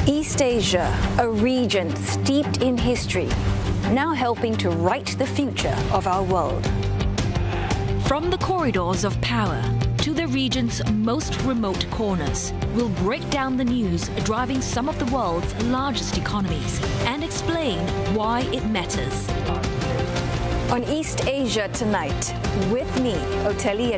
East Asia, a region steeped in history, now helping to write the future of our world. From the corridors of power to the region's most remote corners, we'll break down the news driving some of the world's largest economies and explain why it matters. On East Asia Tonight, with me, Oteli